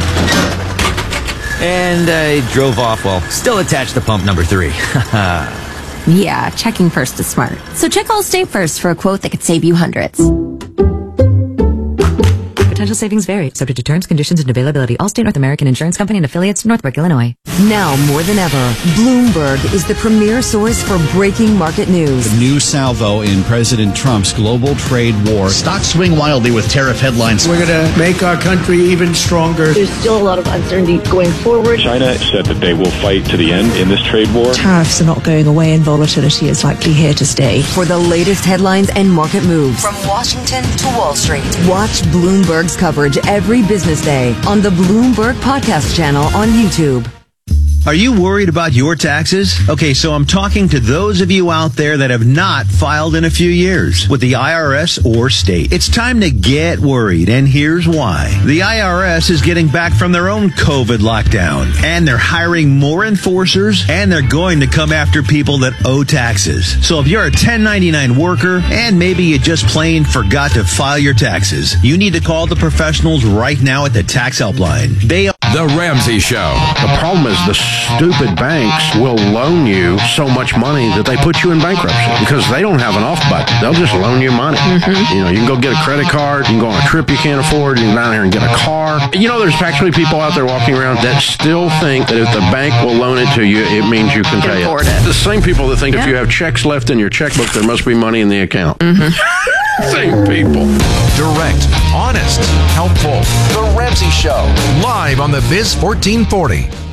Speaker 18: And I drove off while still attached to pump number three.
Speaker 19: Yeah, checking first is smart. So check Allstate first for a quote that could save you hundreds.
Speaker 20: Potential savings vary, subject to terms, conditions, and availability. Allstate North American Insurance Company and affiliates, Northbrook, Illinois.
Speaker 21: Now more than ever, Bloomberg is the premier source for breaking market news.
Speaker 4: The new salvo in President Trump's global trade war.
Speaker 28: Stocks swing wildly with tariff headlines.
Speaker 9: We're going to make our country even stronger.
Speaker 29: There's still a lot of uncertainty going forward.
Speaker 30: China said that they will fight to the end in this trade war.
Speaker 20: Tariffs are not going away and volatility is likely here to stay.
Speaker 21: For the latest headlines and market moves from Washington to Wall Street, watch Bloomberg's coverage every business day on the Bloomberg Podcast channel on YouTube.
Speaker 31: Are you worried about your taxes? Okay, so I'm talking to those of you out there that have not filed in a few years with the I R S or state. It's time to get worried, and here's why. The I R S is getting back from their own COVID lockdown, and they're hiring more enforcers, and they're going to come after people that owe taxes. So if you're a ten ninety-nine worker, and maybe you just plain forgot to file your taxes, you need to call the professionals right now at the Tax Helpline. They are
Speaker 24: The Ramsey Show.
Speaker 25: The problem is the stupid banks will loan you so much money that they put you in bankruptcy because they don't have an off button. They'll just loan you money. Mm-hmm. You know, you can go get a credit card, you can go on a trip you can't afford, you can go down here and get a car. You know, there's actually people out there walking around that still think that if the bank will loan it to you, it means you can pay it. it. The same people that think yeah. if you have checks left in your checkbook, there must be money in the account. Mm-hmm. Same people.
Speaker 27: Direct, honest, helpful. The Ramsey Show, live on the Biz fourteen forty.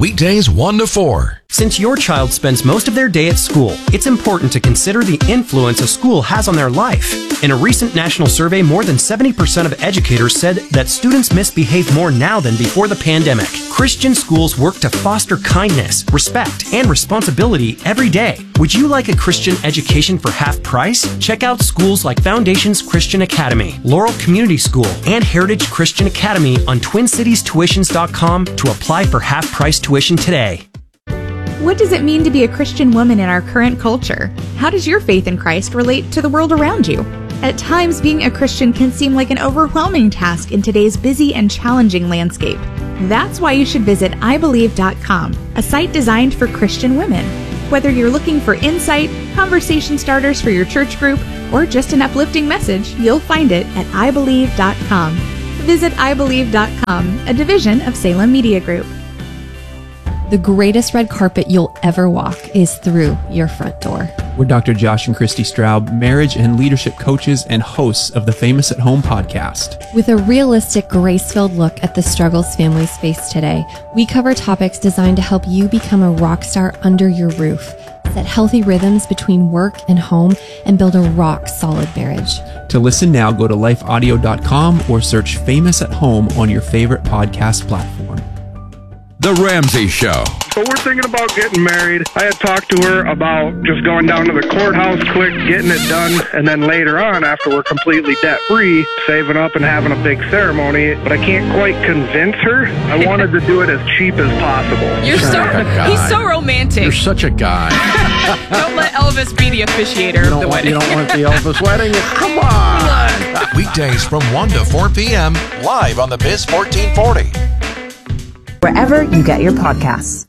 Speaker 27: weekdays one to four.
Speaker 1: Since your child spends most of their day at school, it's important to consider the influence a school has on their life. In a recent national survey, more than seventy percent of educators said that students misbehave more now than before the pandemic. Christian schools work to foster kindness, respect, and responsibility every day. Would you like a Christian education for half price? Check out schools like Foundations Christian Academy, Laurel Community School, and Heritage Christian Academy on twin cities tuitions dot com to apply for half price tuition today.
Speaker 2: What does it mean to be a Christian woman in our current culture? How does your faith in Christ relate to the world around you? At times, being a Christian can seem like an overwhelming task in today's busy and challenging landscape. That's why you should visit i believe dot com, a site designed for Christian women. Whether you're looking for insight, conversation starters for your church group, or just an uplifting message, you'll find it at i believe dot com. Visit i believe dot com, a division of Salem Media Group.
Speaker 3: The greatest red carpet you'll ever walk is through your front door.
Speaker 7: We're Doctor Josh and Christy Straub, marriage and leadership coaches and hosts of the Famous at Home podcast.
Speaker 3: With a realistic, grace-filled look at the struggles families face today, we cover topics designed to help you become a rock star under your roof, set healthy rhythms between work and home, and build a rock-solid marriage.
Speaker 7: To listen now, go to life audio dot com or search Famous at Home on your favorite podcast platform.
Speaker 24: The Ramsey Show.
Speaker 25: So we're thinking about getting married. I had talked to her about just going down to the courthouse quick, getting it done, and then later on, after we're completely debt-free, saving up and having a big ceremony. But I can't quite convince her. I wanted to do it as cheap as possible.
Speaker 8: You're so, he's so romantic.
Speaker 10: You're such a guy.
Speaker 8: Don't let Elvis be the officiator of the
Speaker 10: want,
Speaker 8: wedding.
Speaker 10: You don't want the Elvis wedding? Come on.
Speaker 27: Weekdays from one to four p.m. live on the Biz fourteen forty.
Speaker 11: Wherever you get your podcasts.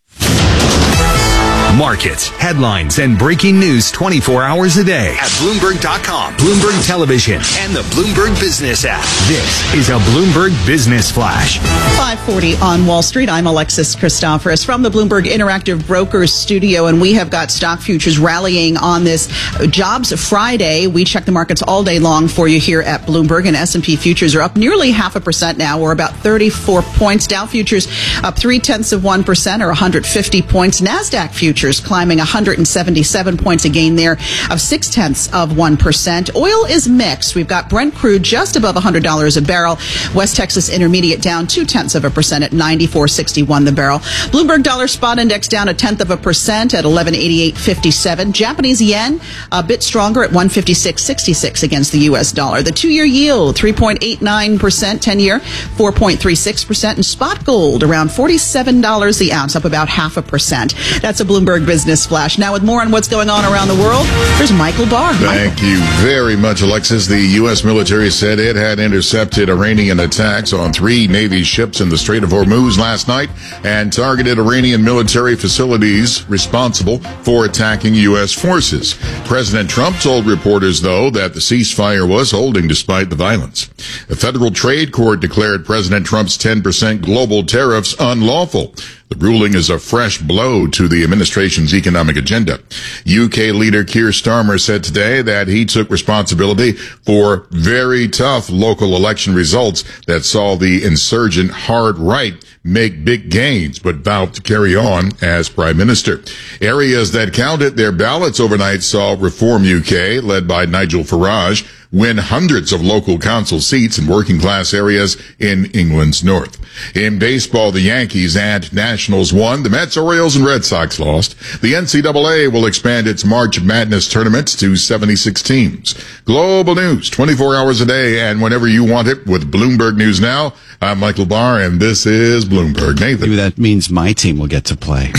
Speaker 12: Markets, headlines, and breaking news twenty-four hours a day at Bloomberg dot com, Bloomberg Television, and the Bloomberg Business app. This is a Bloomberg Business Flash.
Speaker 5: five forty on Wall Street. I'm Alexis Christoforous from the Bloomberg Interactive Brokers studio, and we have got stock futures rallying on this Jobs Friday. We check the markets all day long for you here at Bloomberg, and S and P futures are up nearly half a percent now. We're about thirty-four points. Dow futures up three-tenths of one percent or one hundred fifty points. NASDAQ futures climbing one hundred seventy-seven points, a gain there of six-tenths of one percent. Oil is mixed. We've got Brent crude just above one hundred dollars a barrel. West Texas Intermediate down two-tenths of a percent at ninety-four sixty-one the barrel. Bloomberg Dollar Spot Index down a tenth of a percent at eleven eighty-eight fifty-seven. Japanese yen a bit stronger at one fifty-six sixty-six against the U S dollar. The two-year yield three point eight nine percent, ten-year four point three six percent, and spot gold around forty-seven dollars the ounce, up about half a percent. That's a Bloomberg Business Flash. Now, with more on what's going on around the world, here's Michael Barr.
Speaker 6: Thank
Speaker 5: Michael.
Speaker 6: you very much, Alexis. The U S military said it had intercepted Iranian attacks on three Navy ships in the Strait of Hormuz last night and targeted Iranian military facilities responsible for attacking U S forces. President Trump told reporters, though, that the ceasefire was holding despite the violence. A federal trade court declared President Trump's ten percent global tariffs unlawful. The ruling is a fresh blow to the administration's economic agenda. U K leader Keir Starmer said today that he took responsibility for very tough local election results that saw the insurgent hard right make big gains, but vowed to carry on as prime minister. Areas that counted their ballots overnight saw Reform U K, led by Nigel Farage, win hundreds of local council seats in working class areas in England's north. In baseball, the Yankees and Nationals won. The Mets, Orioles, and Red Sox lost. The N C double A will expand its March Madness tournaments to seventy-six teams. Global news, twenty-four hours a day, and whenever you want it with Bloomberg News Now. I'm Michael Barr, and this is Bloomberg. Nathan.
Speaker 4: Maybe that means my team will get to play.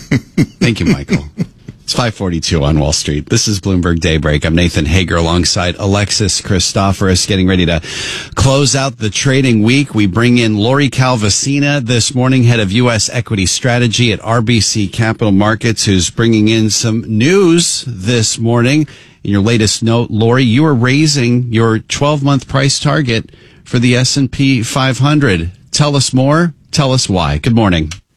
Speaker 4: Thank you, Michael. It's five forty-two on Wall Street. This is Bloomberg Daybreak. I'm Nathan Hager alongside Alexis Christoforous, getting ready to close out the trading week. We bring in Lori Calvasina this morning, head of U S equity strategy at R B C Capital Markets, who's bringing in some news this morning. In your latest note, Lori, you are raising your twelve-month price target for the S and P five hundred. Tell us more. Tell us why. Good morning.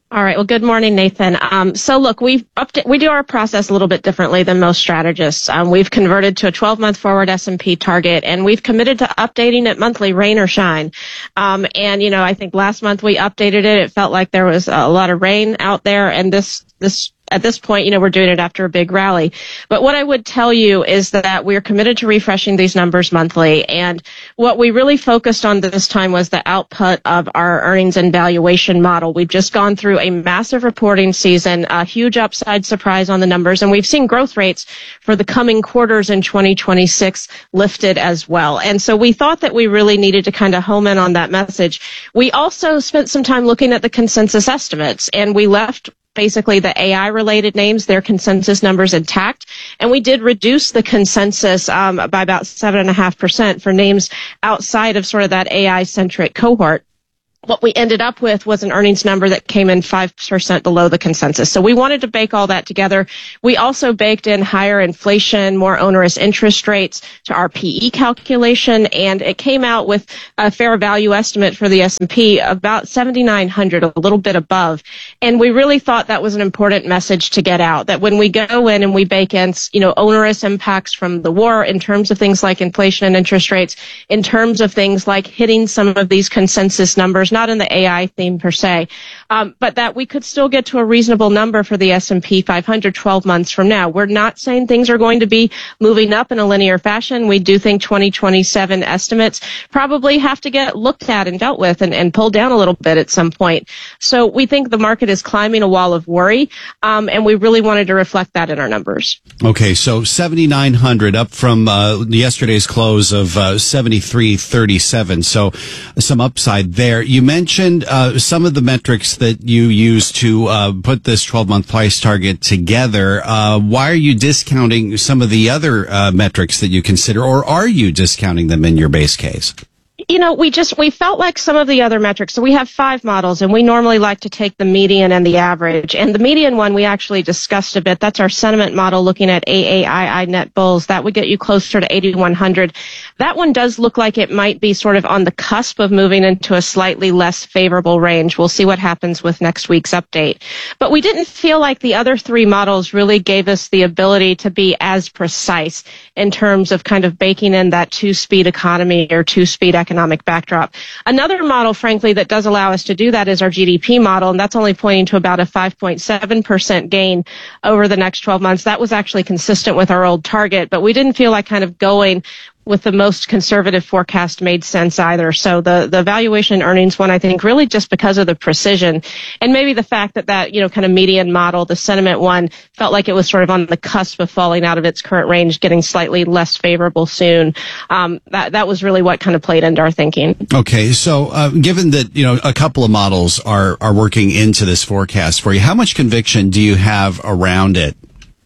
Speaker 13: All right. Well, good morning, Nathan. Um, so look, we've upped, we do our process a little bit differently than most strategists. Um, we've converted to a twelve-month forward S and P target, and we've committed to updating it monthly, rain or shine. Um, and, you know, I think last month we updated it. It felt like there was a lot of rain out there, and this, this, at this point, you know, we're doing it after a big rally. But what I would tell you is that we're committed to refreshing these numbers monthly. And what we really focused on this time was the output of our earnings and valuation model. We've just gone through a massive reporting season, a huge upside surprise on the numbers, and we've seen growth rates for the coming quarters in twenty twenty-six lifted as well. And so we thought that we really needed to kind of home in on that message. We also spent some time looking at the consensus estimates, and we left basically the A I-related names, their consensus numbers intact. And we did reduce the consensus um, by about seven point five percent for names outside of sort of that A I-centric cohort. What we ended up with was an earnings number that came in five percent below the consensus. So we wanted to bake all that together. We also baked in higher inflation, more onerous interest rates to our P E calculation, and it came out with a fair value estimate for the S and P about seventy-nine hundred, a little bit above. And we really thought that was an important message to get out, that when we go in and we bake in, you know, onerous impacts from the war in terms of things like inflation and interest rates, in terms of things like hitting some of these consensus numbers, not in the A I theme per se, um, but that we could still get to a reasonable number for the S and P five hundred twelve months from now. We're not saying things are going to be moving up in a linear fashion. We do think twenty twenty-seven estimates probably have to get looked at and dealt with and, and pulled down a little bit at some point. So we think the market is climbing a wall of worry, um, and we really wanted to reflect that in our numbers.
Speaker 4: Okay, so seventy-nine hundred up from uh, yesterday's close of uh, seventy-three thirty-seven. So some upside there. You mentioned uh, some of the metrics that you use to uh, put this twelve-month price target together. Uh, why are you discounting some of the other uh, metrics that you consider, or are you discounting them in your base case?
Speaker 13: You know, we just, we felt like some of the other metrics. So we have five models, and we normally like to take the median and the average. And the median one we actually discussed a bit. That's our sentiment model looking at A A I I net bulls. That would get you closer to eighty-one hundred. That one does look like it might be sort of on the cusp of moving into a slightly less favorable range. We'll see what happens with next week's update. But we didn't feel like the other three models really gave us the ability to be as precise in terms of kind of baking in that two-speed economy or two-speed economic backdrop. Another model, frankly, that does allow us to do that is our G D P model, and that's only pointing to about a five point seven percent gain over the next twelve months. That was actually consistent with our old target, but we didn't feel like kind of going with the most conservative forecast made sense either. So the, the valuation earnings one, I think, really just because of the precision and maybe the fact that that, you know, kind of median model, the sentiment one, felt like it was sort of on the cusp of falling out of its current range, getting slightly less favorable soon. Um, that, that was really what kind of played into our thinking.
Speaker 4: Okay. So, uh, given that, you know, a couple of models are, are working into this forecast for you, how much conviction do you have around it?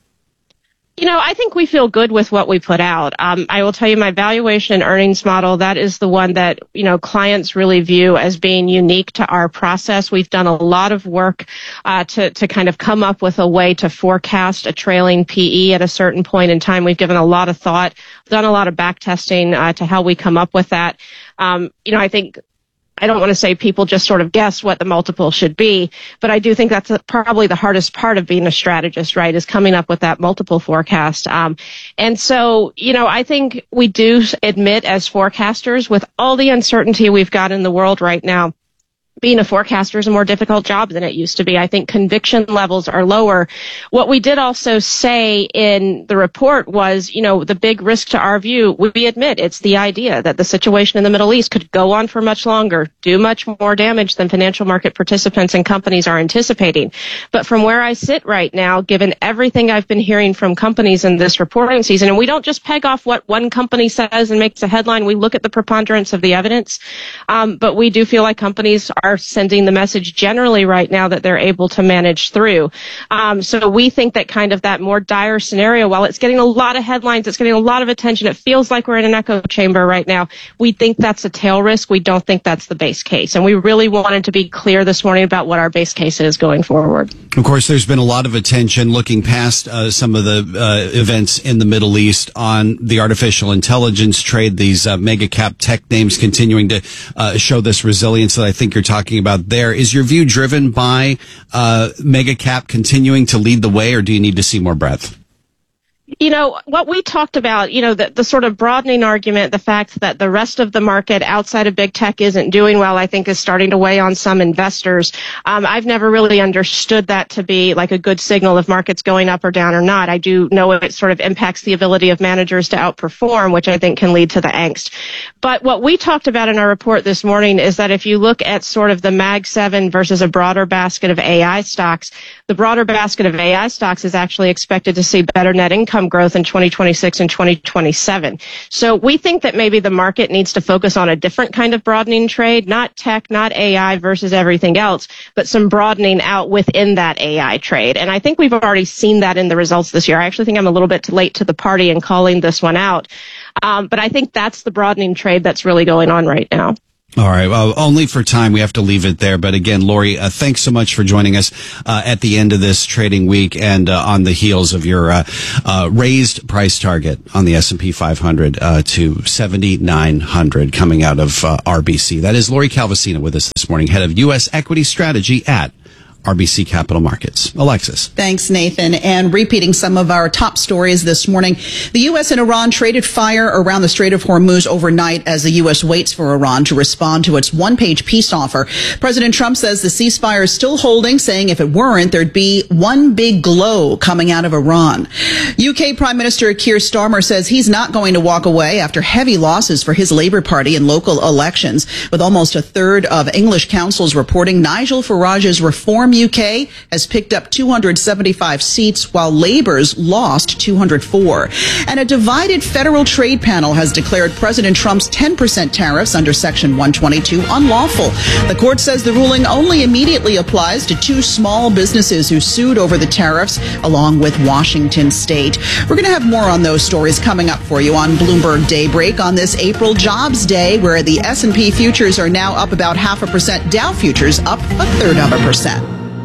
Speaker 13: You know, I think we feel good with what we put out. Um, I will tell you my valuation and earnings model, that is the one that, you know, clients really view as being unique to our process. We've done a lot of work uh, to, to kind of come up with a way to forecast a trailing P E at a certain point in time. We've given a lot of thought, done a lot of back testing uh, to how we come up with that. Um, you know, I think I don't want to say people just sort of guess what the multiple should be, but I do think that's a, probably the hardest part of being a strategist, right, is coming up with that multiple forecast. Um, and so, you know, I think we do admit as forecasters, with all the uncertainty we've got in the world right now, being a forecaster is a more difficult job than it used to be. I think conviction levels are lower. What we did also say in the report was, you know, the big risk to our view, we admit it's the idea that the situation in the Middle East could go on for much longer, do much more damage than financial market participants and companies are anticipating. But from where I sit right now, given everything I've been hearing from companies in this reporting season, and we don't just peg off what one company says and makes a headline, we look at the preponderance of the evidence. Um, but we do feel like companies are sending the message generally right now that they're able to manage through. Um, so we think that kind of that more dire scenario, while it's getting a lot of headlines, it's getting a lot of attention, it feels like we're in an echo chamber right now. We think that's a tail risk. We don't think that's the base case. And we really wanted to be clear this morning about what our base case is going forward.
Speaker 4: Of course, there's been a lot of attention looking past uh, some of the uh, events in the Middle East on the artificial intelligence trade, these uh, mega cap tech names continuing to uh, show this resilience that I think you're talking talking about there. Is your view driven by uh, mega cap continuing to lead the way, or do you need to see more breadth?
Speaker 13: You know, what we talked about, you know, the, the sort of broadening argument, the fact that the rest of the market outside of big tech isn't doing well, I think is starting to weigh on some investors. Um, I've never really understood that to be like a good signal if markets going up or down or not. I do know it sort of impacts the ability of managers to outperform, which I think can lead to the angst. But what we talked about in our report this morning is that if you look at sort of the Mag seven versus a broader basket of A I stocks, the broader basket of A I stocks is actually expected to see better net income growth in twenty twenty-six and twenty twenty-seven. So we think that maybe the market needs to focus on a different kind of broadening trade, not tech, not A I versus everything else, but some broadening out within that A I trade. And I think we've already seen that in the results this year. I actually think I'm a little bit late to the party in calling this one out. Um, but I think that's the broadening trade that's really going on right now.
Speaker 4: All right. Well, only for time. We have to leave it there. But again, Lori, uh, thanks so much for joining us uh, at the end of this trading week and uh, on the heels of your uh, uh, raised price target on the S and P five hundred uh, to seventy-nine hundred coming out of uh, R B C. That is Lori Calvasina with us this morning, head of U S equity strategy at R B C Capital Markets. Alexis.
Speaker 5: Thanks, Nathan. And repeating some of our top stories this morning, the U S and Iran traded fire around the Strait of Hormuz overnight as the U S waits for Iran to respond to its one-page peace offer. President Trump says the ceasefire is still holding, saying if it weren't, there'd be one big glow coming out of Iran. U K Prime Minister Keir Starmer says he's not going to walk away after heavy losses for his Labour Party in local elections, with almost a third of English councils reporting Nigel Farage's Reform U K has picked up two hundred seventy-five seats, while Labour's lost two hundred four. And a divided federal trade panel has declared President Trump's ten percent tariffs under Section one twenty-two unlawful. The court says the ruling only immediately applies to two small businesses who sued over the tariffs, along with Washington State. We're going to have more on those stories coming up for you on Bloomberg Daybreak on this April Jobs Day, where the S and P futures are now up about half a percent, Dow futures up a third of a percent.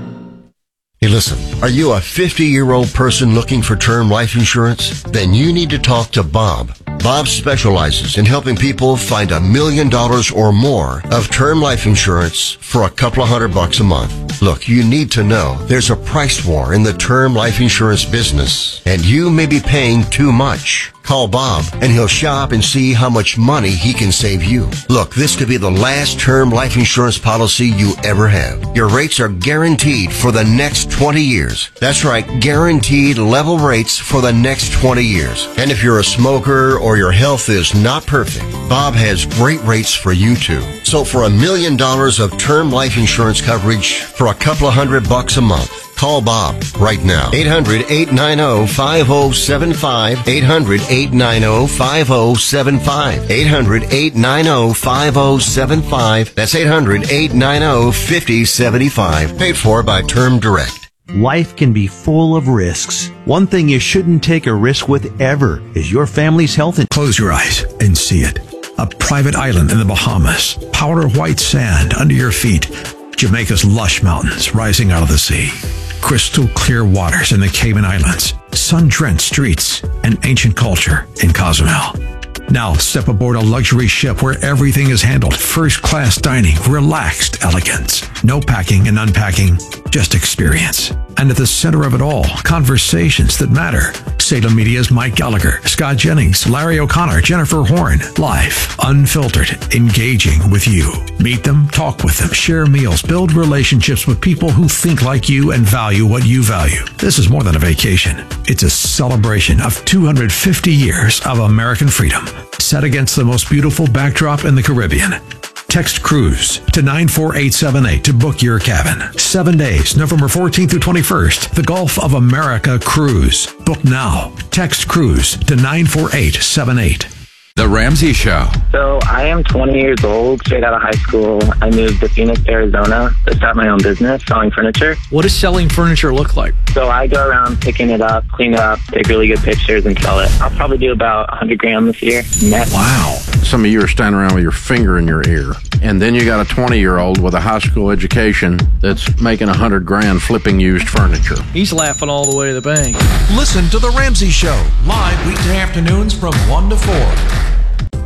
Speaker 9: Hey, listen, are you a fifty-year-old person looking for term life insurance? Then you need to talk to Bob. Bob specializes in helping people find a million dollars or more of term life insurance for a couple of hundred bucks a month. Look, you need to know there's a price war in the term life insurance business, and you may be paying too much. Call Bob, and he'll shop and see how much money he can save you. Look, this could be the last term life insurance policy you ever have. Your rates are guaranteed for the next twenty years. That's right, guaranteed level rates for the next twenty years. And if you're a smoker or your health is not perfect, Bob has great rates for you too. So for a million dollars of term life insurance coverage for a couple of hundred bucks a month, call Bob right now. eight hundred, eight nine zero, five zero seven five. eight hundred, eight nine zero, five zero seven five. eight hundred, eight nine zero, five zero seven five. That's eight hundred, eight nine zero, five zero seven five. Paid for by Term Direct.
Speaker 31: Life can be full of risks. One thing you shouldn't take a risk with ever is your family's health. And
Speaker 14: close your eyes and see it. A private island in the Bahamas. Powder white sand under your feet. Jamaica's lush mountains rising out of the sea. Crystal clear waters in the Cayman Islands. Sun-drenched streets and ancient culture in Cozumel. Now step aboard a luxury ship where everything is handled. First-class dining, relaxed elegance. No packing and unpacking, just experience. And at the center of it all, conversations that matter. Salem Media's Mike Gallagher, Scott Jennings, Larry O'Connor, Jennifer Horn. Live, unfiltered, engaging with you. Meet them, talk with them, share meals, build relationships with people who think like you and value what you value. This is more than a vacation. It's a celebration of two hundred fifty years of American freedom, set against the most beautiful backdrop in the Caribbean. Text CRUISE to nine four eight seven eight to book your cabin. Seven days, November fourteenth through twenty-first. The Gulf of America Cruise. Book now. Text CRUISE to nine four eight seven eight.
Speaker 24: The Ramsey Show.
Speaker 15: So I am twenty years old, straight out of high school. I moved to Phoenix, Arizona to start my own business, selling furniture.
Speaker 16: What does selling furniture look like?
Speaker 15: So I go around picking it up, clean it up, take really good pictures, and sell it. I'll probably do about one hundred grand this year net.
Speaker 10: Wow. Some of you are standing around with your finger in your ear. And then you got a twenty-year-old with a high school education that's making one hundred grand flipping used furniture.
Speaker 16: He's laughing all the way to the bank.
Speaker 27: Listen to The Ramsey Show, live weekday afternoons from one to four.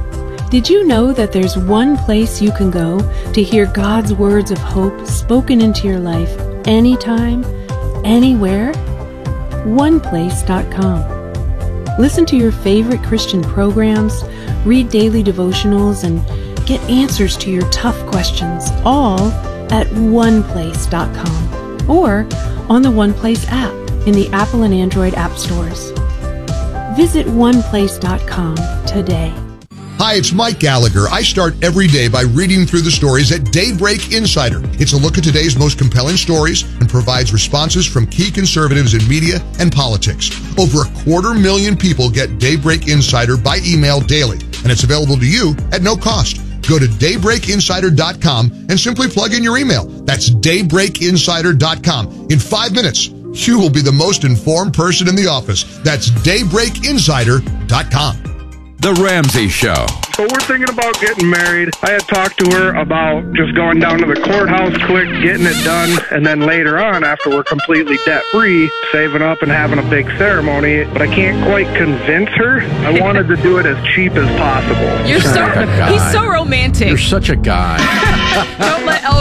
Speaker 17: Did you know that there's one place you can go to hear God's words of hope spoken into your life anytime, anywhere? one place dot com. Listen to your favorite Christian programs, read daily devotionals, and get answers to your tough questions, all at one place dot com or on the OnePlace app in the Apple and Android app stores. Visit one place dot com today.
Speaker 18: Hi, it's Mike Gallagher. I start every day by reading through the stories at Daybreak Insider. It's a look at today's most compelling stories and provides responses from key conservatives in media and politics. Over a quarter million people get Daybreak Insider by email daily, and it's available to you at no cost. Go to daybreak insider dot com and simply plug in your email. That's daybreak insider dot com. In five minutes, you will be the most informed person in the office. That's daybreak insider dot com.
Speaker 24: The Ramsey Show.
Speaker 25: So we're thinking about getting married. I had talked to her about just going down to the courthouse quick, getting it done, and then later on, after we're completely debt-free, saving up and having a big ceremony. But I can't quite convince her. I wanted to do it as cheap as possible.
Speaker 8: You're so, he's so romantic.
Speaker 10: You're such a guy.
Speaker 8: Don't let Elvis